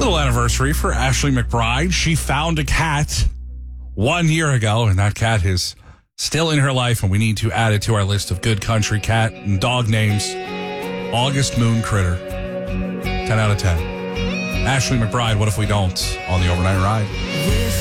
little anniversary for Ashley McBride. She found a cat 1 year ago, and that cat is still in her life, and we need to add it to our list of good country cat and dog names. August Moon Critter. 10 out of 10. Ashley McBride, What If We Don't, on the Overnight Ride.